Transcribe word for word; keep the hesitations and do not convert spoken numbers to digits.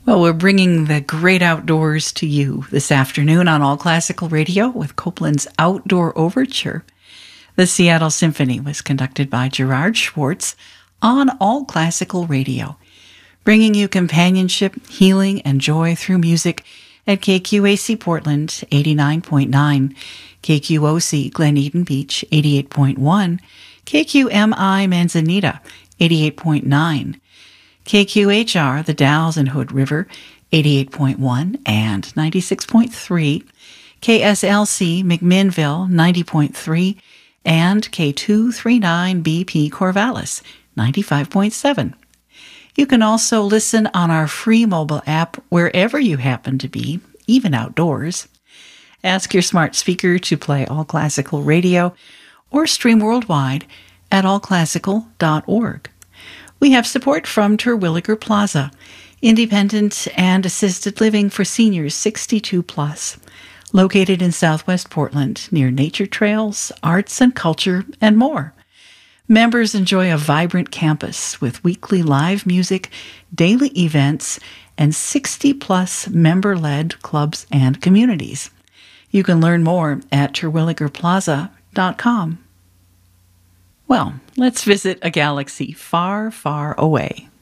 Well, we're bringing the great outdoors to you this afternoon on All Classical Radio with Copland's Outdoor Overture. The Seattle Symphony was conducted by Gerard Schwartz on All Classical Radio, bringing you companionship, healing, and joy through music at K Q A C Portland, eighty-nine point nine, K Q O C Glen Eden Beach, eighty-eight point one, K Q M I Manzanita, eighty-eight point nine, K Q H R, the Dalles and Hood River, eighty-eight point one and ninety-six point three, K S L C McMinnville, ninety point three, and K two thirty-nine B P Corvallis, ninety-five point seven. You can also listen on our free mobile app wherever you happen to be, even outdoors. Ask your smart speaker to play All Classical Radio or stream worldwide at all classical dot org. We have support from Terwilliger Plaza, independent and assisted living for seniors sixty-two plus, located in southwest Portland near nature trails, arts and culture, and more. Members enjoy a vibrant campus with weekly live music, daily events, and sixty plus member-led clubs and communities. You can learn more at terwilliger plaza dot com. Well, let's visit a galaxy far, far away.